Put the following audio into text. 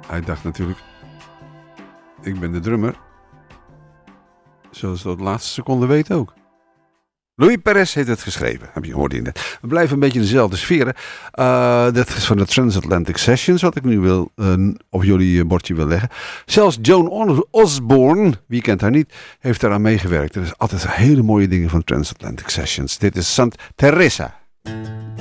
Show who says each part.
Speaker 1: hij dacht natuurlijk, ik ben de drummer. Zoals dat de laatste seconde weet ook. Louis Perez heeft het geschreven, heb je gehoord in net. We blijven een beetje in dezelfde sferen. Dat is van de Transatlantic Sessions, wat ik nu wil op jullie bordje wil leggen. Zelfs Joan Osborne, wie kent haar niet, heeft daaraan meegewerkt. Er is altijd hele mooie dingen van Transatlantic Sessions. Dit is St. Teresa.